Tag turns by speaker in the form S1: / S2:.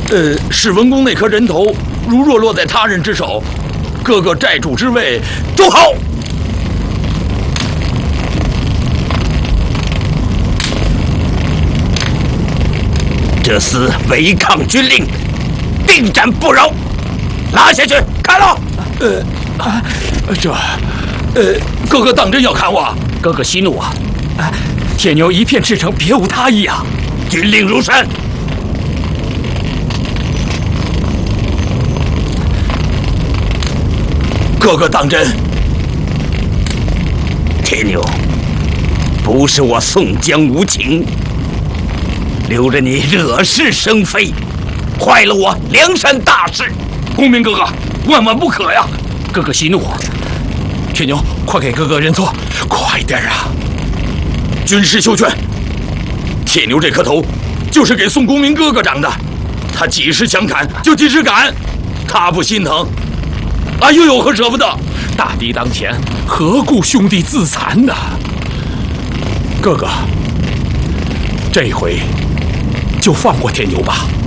S1: 史文恭那颗人头，如若落在他人之手，哥哥寨主之位都好。
S2: 这厮违抗军令，定斩不饶！拉下去砍了！
S1: 哥哥当真要砍我？
S3: 哥哥息怒啊！铁牛一片赤诚，别无他意啊！
S2: 军令如山。
S1: 哥哥当真？
S2: 铁牛，不是我宋江无情，留着你惹是生非，坏了我梁山大事。
S1: 公明哥哥，万万不可呀！
S3: 哥哥息怒啊！铁牛，快给哥哥认错，快点啊！
S1: 军师休劝，铁牛这颗头就是给宋公明哥哥长的，他几时想砍就几时砍，他不心疼，啊又有何舍不得？
S3: 大敌当前，何故兄弟自残呢？哥哥，这回就放过铁牛吧。